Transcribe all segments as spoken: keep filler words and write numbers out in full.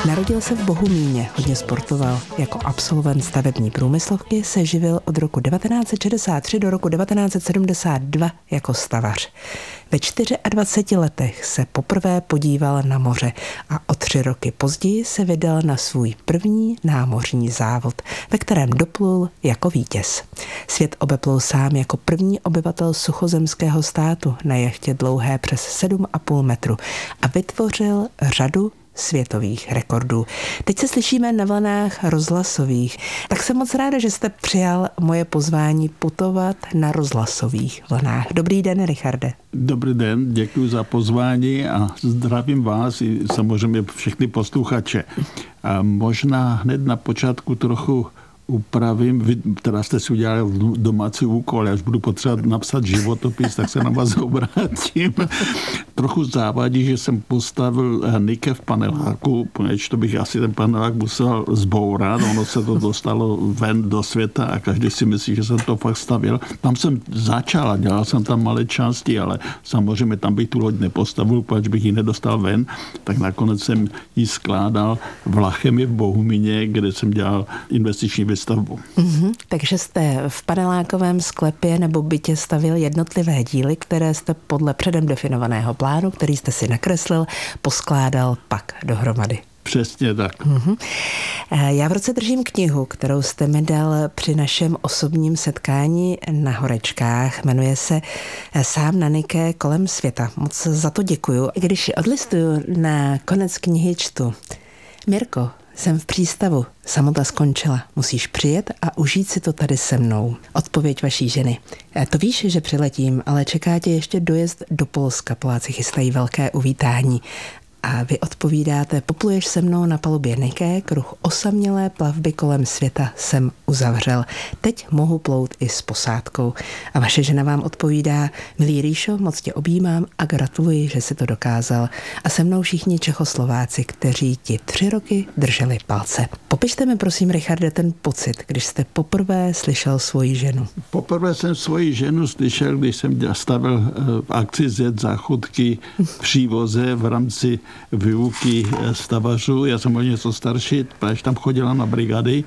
Narodil se v Bohumíně, hodně sportoval. Jako absolvent stavební průmyslovky se živil od roku devatenáct set šedesát tři do roku devatenáct set sedmdesát dva jako stavař. Ve dvaceti čtyřech letech se poprvé podíval na moře a o tři roky později se vydal na svůj první námořní závod, ve kterém doplul jako vítěz. Svět obeplul sám jako první obyvatel suchozemského státu na jachtě dlouhé přes sedm a půl metru a vytvořil řadu světových rekordů. Teď se slyšíme na vlnách rozhlasových. Tak jsem moc ráda, že jste přijal moje pozvání putovat na rozhlasových vlnách. Dobrý den, Richarde. Dobrý den, děkuji za pozvání a zdravím vás i samozřejmě všechny posluchače. A možná hned na počátku trochu upravím, vy teda jste si udělali domácí úkol, až budu potřebovat napsat životopis, tak se na vás obrátím. Trochu závadí, že jsem postavil Nike v paneláku, poněvadž to bych asi ten panelák musel zbourat, ono se to dostalo ven do světa a každý si myslí, že jsem to fakt stavil. Tam jsem začal a dělal jsem tam malé části, ale samozřejmě tam bych tu loď nepostavil, protože bych ji nedostal ven, tak nakonec jsem ji skládal v Lachemi v Bohumíně, kde jsem dělal investiční výstavbu. Mm-hmm. Takže jste v panelákovém sklepě nebo bytě stavil jednotlivé díly, které jste podle předem definovaného plánu, který jste si nakreslil, poskládal pak dohromady. Přesně tak. Mm-hmm. Já v ruce držím knihu, kterou jste mi dal při našem osobním setkání na Horečkách. Jmenuje se Sám na Nike kolem světa. Moc za to děkuju. Když odlistuju na konec knihy, čtu: Mirko, jsem v přístavu, samota skončila, musíš přijet a užít si to tady se mnou. Odpověď vaší ženy: To víš, že přiletím, ale čeká tě ještě dojezd do Polska, Poláci chystají velké uvítání. A vy odpovídáte: Popluješ se mnou na palubě Nike, kruh osamělé plavby kolem světa jsem uzavřel. Teď mohu plout i s posádkou. A vaše žena vám odpovídá: Milý Ríšo, moc tě objímám a gratuluji, že jsi to dokázal. A se mnou všichni Čechoslováci, kteří ti tři roky drželi palce. Popište mi prosím, Richarde, ten pocit, když jste poprvé slyšel svoji ženu. Poprvé jsem svoji ženu slyšel, když jsem stavil v akci Z záchodky v přívoze v rámci výuky stavařů. Já jsem o něco starší, protože tam chodila na brigady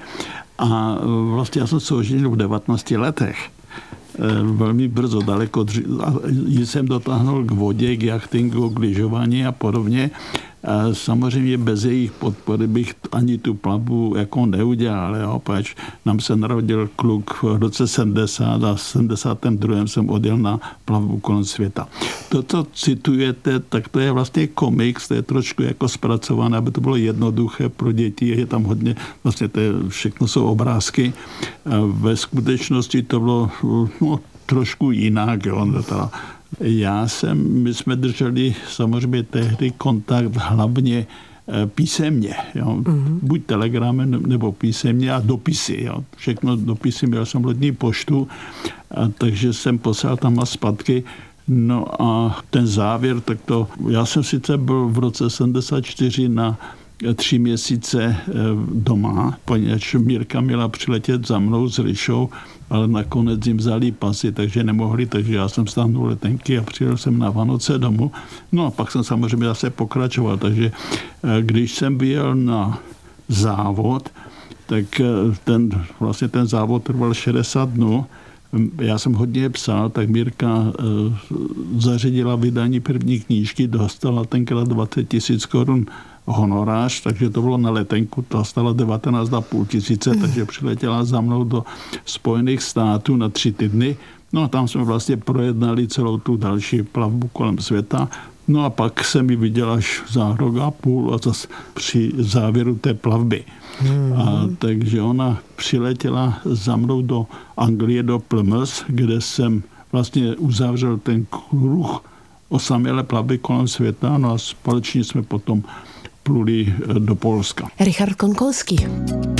a vlastně já jsem se oženil v devatenácti letech. Velmi brzo, daleko jsem dotáhnul k vodě, k jachtingu, k lyžování a podobně. A samozřejmě bez jejich podpory bych ani tu plavbu jako neudělal, jo, protože nám se narodil kluk v roce sedmdesát a v sedmdesátém druhém jsem odjel na plavbu kolem světa. To, co citujete, tak to je vlastně komiks, to je trošku jako zpracované, aby to bylo jednoduché pro děti, je tam hodně, vlastně to je, všechno jsou obrázky. A ve skutečnosti to bylo no, trošku jinak, jo, teda. Já jsem, my jsme drželi samozřejmě tehdy kontakt hlavně písemně. Jo. Mm-hmm. Buď telegramem nebo písemně a dopisy. Jo. Všechno dopisy, měl jsem lodní poštu, a takže jsem poslal tam a zpátky. No a ten závěr, tak to, já jsem sice byl v roce sedmdesát čtyři na tři měsíce doma, poněvadž Mírka měla přiletět za mnou s Ryšou, ale nakonec jim vzali pasy, takže nemohli, takže já jsem stáhnul letenky a přijel jsem na Vánoce domů. No a pak jsem samozřejmě zase pokračoval, takže když jsem vyjel na závod, tak ten, vlastně ten závod trval šedesát dnů. Já jsem hodně psal, tak Mírka zařídila vydání první knížky, dostala tenkrát dvacet tisíc korun honorář, takže to bylo na letenku, to stala devatenáct a půl tisíce, takže přiletěla za mnou do Spojených států na tři týdny. No a tam jsme vlastně projednali celou tu další plavbu kolem světa. No a pak jsem ji viděl až za rok a půl a zase při závěru té plavby. Hmm. A takže ona přiletěla za mnou do Anglie, do Plymouth, kde jsem vlastně uzavřel ten kruh osamělé plavby kolem světa, no a společně jsme potom pluli do Polska. Richard Konkolský.